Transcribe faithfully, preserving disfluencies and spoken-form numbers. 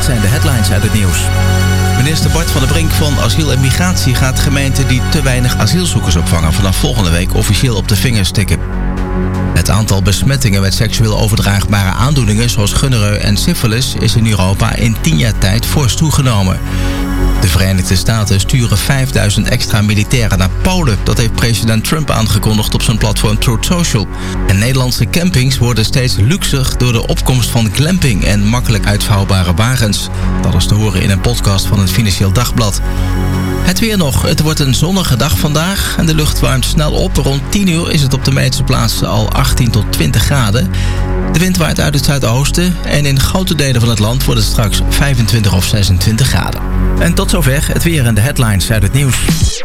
zijn de headlines uit het nieuws. Minister Bart van der Brink van Asiel en Migratie gaat gemeenten die te weinig asielzoekers opvangen vanaf volgende week officieel op de vingers tikken. Het aantal besmettingen met seksueel overdraagbare aandoeningen zoals gonorreu en syfilis is in Europa in tien jaar tijd fors toegenomen. De Verenigde Staten sturen vijfduizend extra militairen naar Polen. Dat heeft president Trump aangekondigd op zijn platform Truth Social. En Nederlandse campings worden steeds luxer door de opkomst van glamping en makkelijk uitvouwbare wagens. Dat is te horen in een podcast van het Financieel Dagblad. Het weer nog. Het wordt een zonnige dag vandaag en de lucht warmt snel op. Rond tien uur is het op de meeste plaatsen al achttien tot twintig graden. De wind waait uit het zuidoosten en in grote delen van het land wordt het straks vijfentwintig of zesentwintig graden. En tot zover het weer en de headlines uit het nieuws.